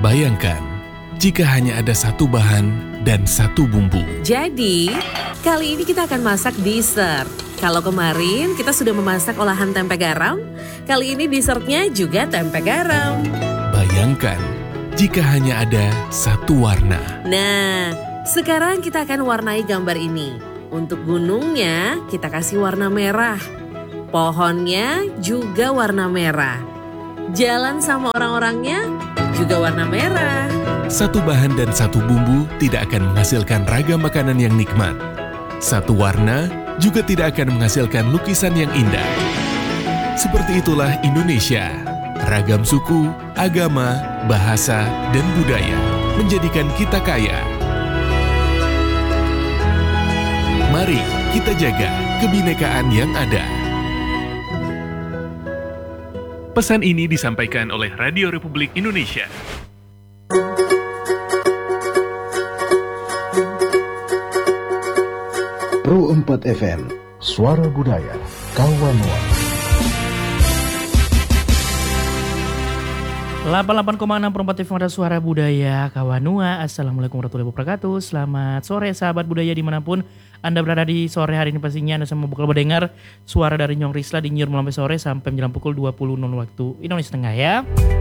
Bayangkan, jika hanya ada satu bahan dan satu bumbu. Jadi, kali ini kita akan masak dessert. Kalau kemarin kita sudah memasak olahan tempe garam, kali ini dessertnya juga tempe garam. Bayangkan, jika hanya ada satu warna. Nah, sekarang kita akan warnai gambar ini. Untuk gunungnya, kita kasih warna merah. Pohonnya juga warna merah. Jalan sama orang-orangnya juga warna merah. Satu bahan dan satu bumbu tidak akan menghasilkan ragam makanan yang nikmat. Satu warna juga tidak akan menghasilkan lukisan yang indah. Seperti itulah Indonesia. Ragam suku, agama, bahasa, dan budaya menjadikan kita kaya. Mari kita jaga kebinekaan yang ada. Pesan ini disampaikan oleh Radio Republik Indonesia. Pro 4 FM, Suara Budaya, Kawanua. 88,6 Pro 4 FM ada Suara Budaya, Kawanua. Assalamualaikum warahmatullahi wabarakatuh. Selamat sore sahabat budaya dimanapun Anda berada di sore hari ini. Pastinya Anda semua bakal mendengar suara dari Nyong Risla di Nyur Melambai sore sampai menjelang pukul 20.00 waktu Indonesia Tengah ya.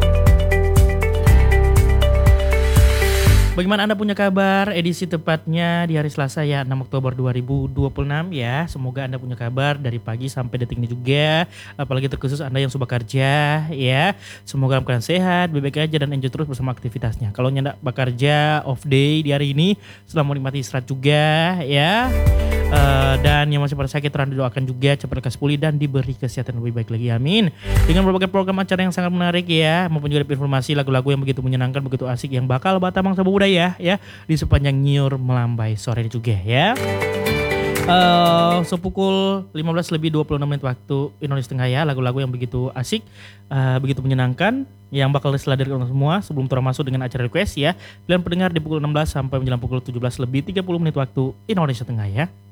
Bagaimana Anda punya kabar? Edisi tepatnya di hari Selasa ya, 6 Oktober 2026 ya. Semoga Anda punya kabar dari pagi sampai detik ini juga. Apalagi terkhusus Anda yang suka kerja ya. Semoga dalam keadaan sehat, baik-baik aja dan enjoy terus bersama aktivitasnya. Kalau Anda bekerja off day di hari ini, selamat menikmati istirahat juga ya. Dan yang masih pada sakit terang didoakan juga cepat lekas pulih dan diberi kesehatan lebih baik lagi, amin. Dengan berbagai program acara yang sangat menarik ya, maupun juga informasi lagu-lagu yang begitu menyenangkan, begitu asik yang bakal bata bangsa budaya ya di sepanjang Nyur Melambai sore ini juga ya. Sepukul 15:26 waktu Indonesia Tengah ya, lagu-lagu yang begitu asik, begitu menyenangkan yang bakal diseladari oleh semua sebelum masuk dengan acara request ya. Pilihan pendengar di pukul 16 sampai menjelang pukul 17:30 waktu Indonesia Tengah ya.